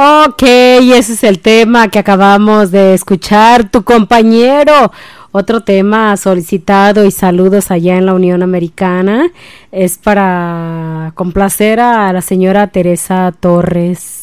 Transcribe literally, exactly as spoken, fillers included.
Ok, ese es el tema que acabamos de escuchar. Tu compañero, otro tema solicitado y saludos allá en la Unión Americana, es para complacer a la señora Teresa Torres.